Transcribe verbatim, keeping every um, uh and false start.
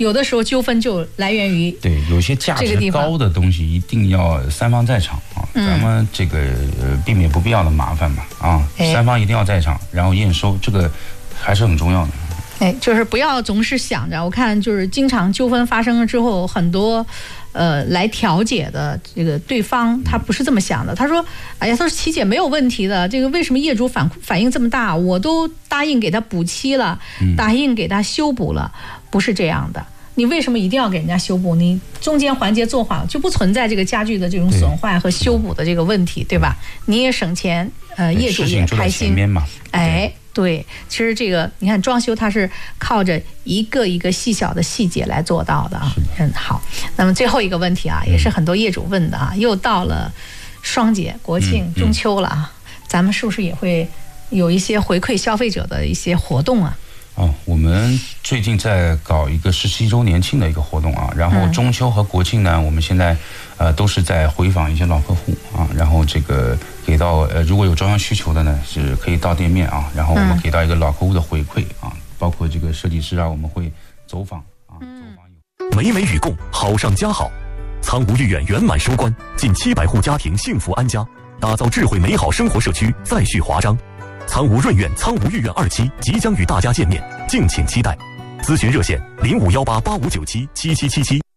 有的时候纠纷就来源于对有些价值高的东西一定要三方在场啊，嗯、咱们这个呃避免不必要的麻烦吧啊，哎、三方一定要在场，然后验收，这个还是很重要的。 哎，就是不要总是想着，我看就是经常纠纷发生了之后，很多，呃，来调解的这个对方他不是这么想的。他说：“哎呀，他说琪姐没有问题的，这个为什么业主反反应这么大？我都答应给他补漆了，答应给他修补了，不是这样的。你为什么一定要给人家修补？你中间环节做好，就不存在这个家具的这种损坏和修补的这个问题，对吧？你也省钱，呃，业主也开心。哎。”对，其实这个你看装修它是靠着一个一个细小的细节来做到的啊。嗯，好。那么最后一个问题啊，也是很多业主问的啊，又到了双节、国庆、中秋了啊，咱们是不是也会有一些回馈消费者的一些活动啊？ 哦，我们最近在搞一个十七周年庆的一个活动啊，然后中秋和国庆呢，我们现在呃都是在回访一些老客户啊，然后这个给到呃如果有装修需求的呢，是可以到店面啊，然后我们给到一个老客户的回馈啊，包括这个设计师啊，我们会走访啊，走访有美美与共，好上加好。苍梧御苑圆满收官，近七百户家庭幸福安家，打造智慧美好生活社区再续华章。苍梧润苑、苍梧御苑二期即将与大家见面，敬请期待。咨询热线零五幺八八五九七七七七七。